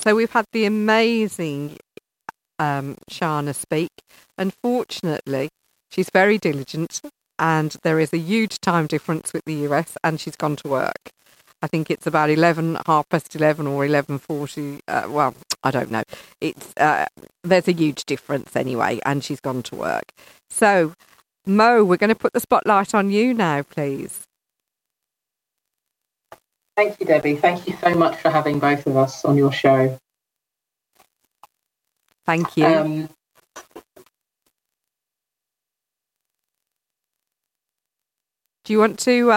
So we've had the amazing Shana speak. Unfortunately, she's very diligent and there is a huge time difference with the US, and she's gone to work. I think it's about 11:30 or 11:40. Well, I don't know. It's there's a huge difference anyway, and she's gone to work. So, Mo, we're going to put the spotlight on you now, please. Thank you, Debbie. Thank you so much for having both of us on your show. Thank you. Do you want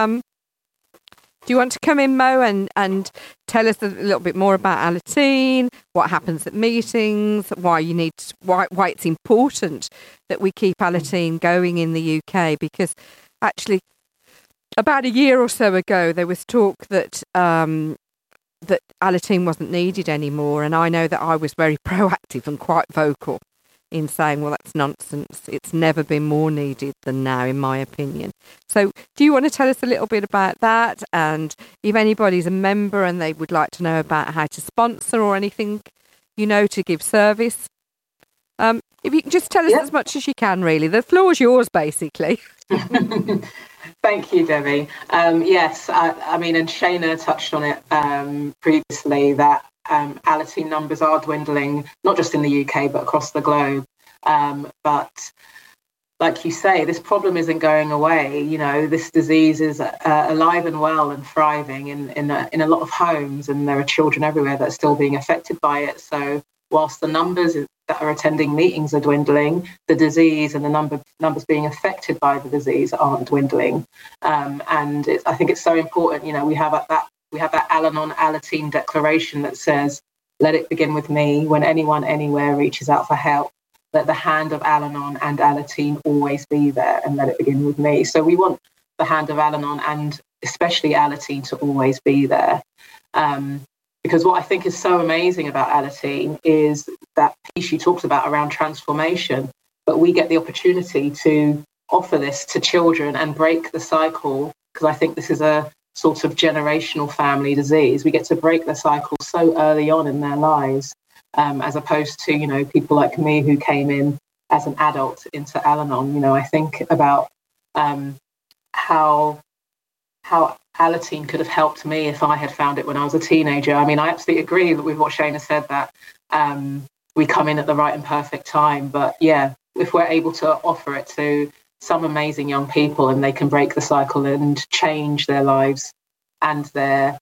to come in, Mo, and tell us a little bit more about Alateen, what happens at meetings, why it's important that we keep Alateen going in the UK? Because actually, about a year or so ago, there was talk that that Alateen wasn't needed anymore, and I know that I was very proactive and quite vocal in saying, well, that's nonsense. It's never been more needed than now, in my opinion. So do you want to tell us a little bit about that? And if anybody's a member and they would like to know about how to sponsor or anything, to give service, if you can just tell us as much as you can, really. The floor's yours, basically. Thank you, Debbie. Yes, I mean, and Shana touched on it previously, that Alateen numbers are dwindling, not just in the UK, but across the globe. But like you say, this problem isn't going away. This disease is alive and well and thriving in a lot of homes, and there are children everywhere that are still being affected by it. So whilst the numbers that are attending meetings are dwindling, the disease and the numbers being affected by the disease aren't dwindling. And I think it's so important. We have that Al-Anon Alateen declaration that says, "Let it begin with me. When anyone anywhere reaches out for help, let the hand of Al-Anon and Alateen always be there, and let it begin with me." So we want the hand of Al-Anon and especially Alateen to always be there. Because what I think is so amazing about Alateen is that piece you talked about around transformation, but we get the opportunity to offer this to children and break the cycle, because I think this is a sort of generational family disease. We get to break the cycle so early on in their lives, as opposed to, people like me who came in as an adult into Al-Anon. I think about how Alateen could have helped me if I had found it when I was a teenager. I mean, I absolutely agree with what Shana said, that we come in at the right and perfect time. But yeah, if we're able to offer it to some amazing young people and they can break the cycle and change their lives and their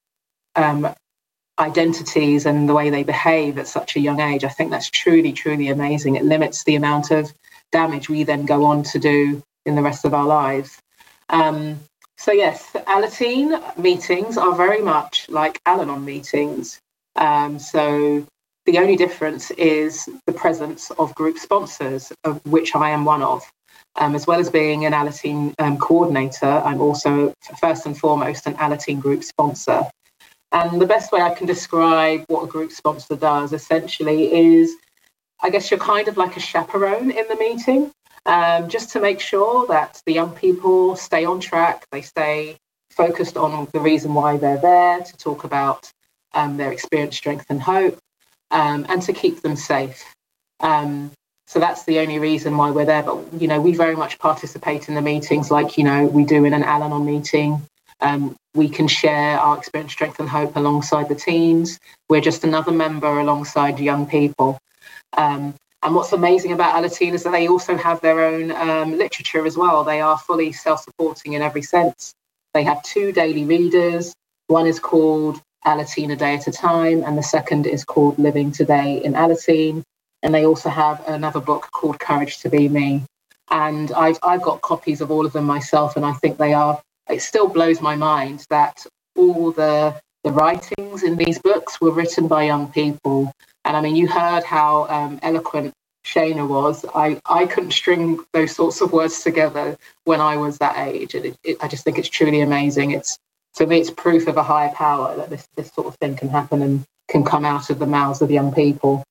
identities and the way they behave at such a young age, I think that's truly, truly amazing. It limits the amount of damage we then go on to do in the rest of our lives. So yes, Alateen meetings are very much like Al-Anon meetings. So the only difference is the presence of group sponsors, of which I am one of. As well as being an Alateen coordinator, I'm also, first and foremost, an Alateen group sponsor. And the best way I can describe what a group sponsor does, essentially, is, I guess you're kind of like a chaperone in the meeting, just to make sure that the young people stay on track, they stay focused on the reason why they're there, to talk about their experience, strength and hope, and to keep them safe. So that's the only reason why we're there. But, we very much participate in the meetings like, we do in an Al-Anon meeting. We can share our experience, strength and hope alongside the teens. We're just another member alongside young people. And what's amazing about Alateen is that they also have their own literature as well. They are fully self-supporting in every sense. They have 2 daily readers. One is called Alateen A Day at a Time, and the second is called Living Today in Alateen. And they also have another book called Courage to Be Me. And I've got copies of all of them myself, and I think it still blows my mind that all the writings in these books were written by young people. And I mean, you heard how eloquent Shana was. I couldn't string those sorts of words together when I was that age. And I just think it's truly amazing. For me, it's proof of a higher power that this sort of thing can happen and can come out of the mouths of young people.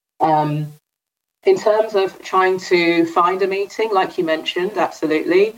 In terms of trying to find a meeting, like you mentioned, absolutely.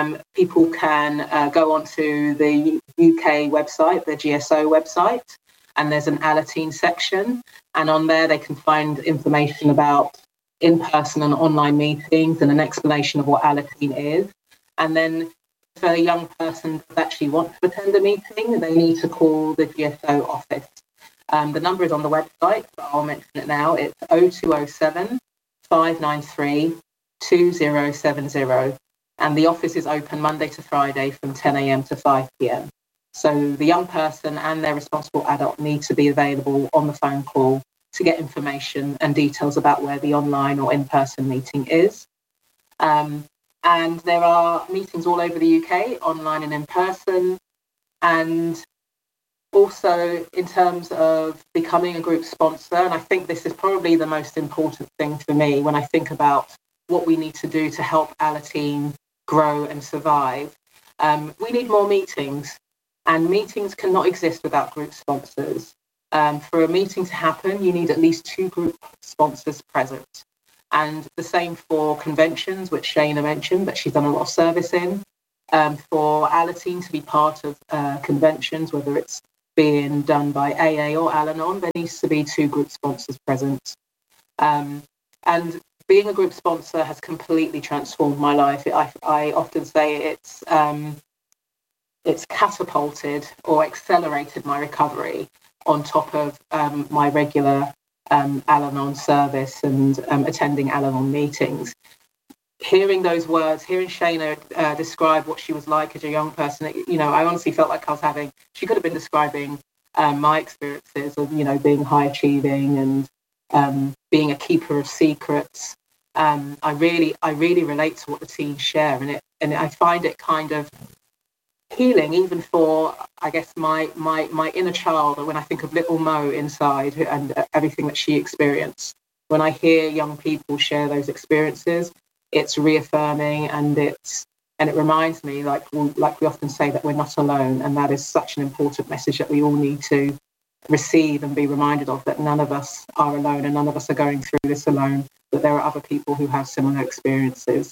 People can go onto the UK website, the GSO website, and there's an Alateen section. And on there, they can find information about in-person and online meetings and an explanation of what Alateen is. And then if a young person does actually want to attend a meeting, they need to call the GSO office. The number is on the website, but I'll mention it now. It's 0207 593 2070. And the office is open Monday to Friday from 10 a.m. to 5 p.m. So the young person and their responsible adult need to be available on the phone call to get information and details about where the online or in-person meeting is. And there are meetings all over the UK, online and in person. And also in terms of becoming a group sponsor, and I think this is probably the most important thing for me when I think about what we need to do to help Alateen grow and survive. We need more meetings, and meetings cannot exist without group sponsors. For a meeting to happen, you need at least 2 group sponsors present. And the same for conventions, which Shana mentioned that she's done a lot of service in. For Alateen to be part of conventions, whether it's being done by AA or Al-Anon, there needs to be 2 group sponsors present. And being a group sponsor has completely transformed my life. I often say it's catapulted or accelerated my recovery on top of my regular Al-Anon service and attending Al-Anon meetings. Hearing those words, hearing Shana describe what she was like as a young person, I honestly felt like she could have been describing my experiences of, being high achieving and being a keeper of secrets. I really relate to what the teens share, and I find it kind of healing, even for, I guess, my inner child. When I think of little Mo inside and everything that she experienced, when I hear young people share those experiences, it's reaffirming, and it reminds me, like we often say, that we're not alone, and that is such an important message that we all need to receive and be reminded of, that none of us are alone and none of us are going through this alone, that there are other people who have similar experiences.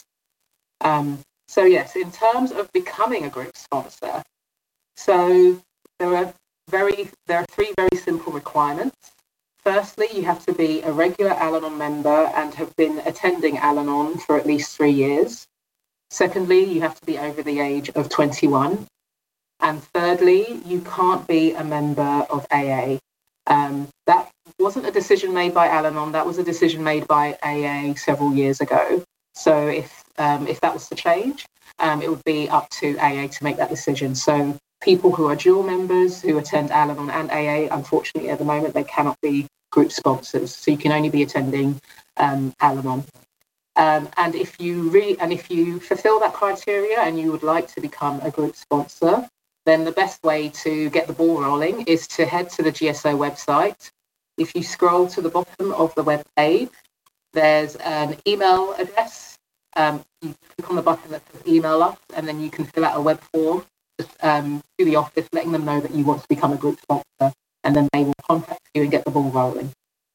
So yes, in terms of becoming a group sponsor, so there are 3 very simple requirements. Firstly, you have to be a regular Al-Anon member and have been attending Al-Anon for at least 3 years. Secondly, you have to be over the age of 21. And thirdly, you can't be a member of AA. That wasn't a decision made by Al-Anon. That was a decision made by AA several years ago. So if that was to change, it would be up to AA to make that decision. So people who are dual members who attend Al-Anon and AA, unfortunately at the moment, they cannot be group sponsors. So you can only be attending Al-Anon. And if you fulfill that criteria and you would like to become a group sponsor, then the best way to get the ball rolling is to head to the GSO website. If you scroll to the bottom of the web page, there's an email address. You click on the button that says email us, and then you can fill out a web form to the office, letting them know that you want to become a group sponsor, and then they will contact you and get the ball rolling.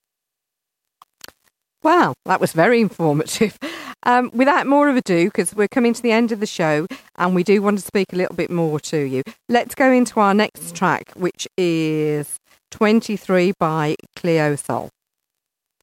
Wow, that was very informative. Without more of ado, because we're coming to the end of the show and we do want to speak a little bit more to you, let's go into our next track, which is 23 by Cleo Sol.